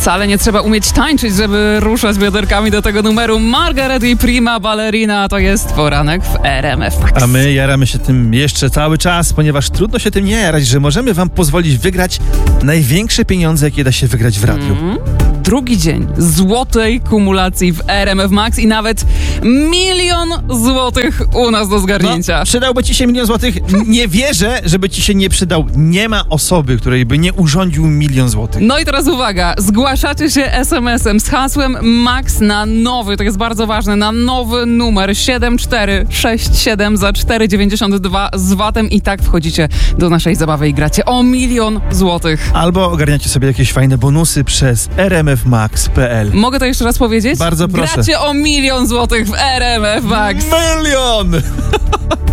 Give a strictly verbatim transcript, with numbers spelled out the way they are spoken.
Wcale nie trzeba umieć tańczyć, żeby ruszać bioderkami do tego numeru. Margaret i Prima Ballerina to jest poranek w R M F Max. A my jaramy się tym jeszcze cały czas, ponieważ trudno się tym nie jarać, że możemy wam pozwolić wygrać największe pieniądze, jakie da się wygrać w radiu. Mm. Drugi dzień złotej kumulacji w R M F Max i nawet milion złotych u nas do zgarnięcia. No, przydałby ci się milion złotych? Nie wierzę, żeby ci się nie przydał. Nie ma osoby, której by nie urządził milion złotych. No i teraz uwaga, zgłaszacie się es em esem z hasłem MAX na nowy, to jest bardzo ważne, na nowy numer siedem cztery sześć siedem za cztery dziewięćdziesiąt dwa z vatem i tak wchodzicie do naszej zabawy i gracie o milion złotych. Albo ogarniacie sobie jakieś fajne bonusy przez r m f max kropka p l. Mogę to jeszcze raz powiedzieć? Bardzo proszę. Gracie o milion złotych w R M F Max. Milion!